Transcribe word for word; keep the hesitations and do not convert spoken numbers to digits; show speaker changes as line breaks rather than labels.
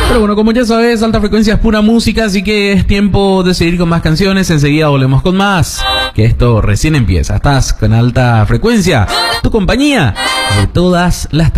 Pero bueno, como ya sabes, Alta Frecuencia es pura música, así que es tiempo de seguir con más canciones. Enseguida volvemos con más, que esto recién empieza. Estás con Alta Frecuencia, tu compañía de todas las tardes.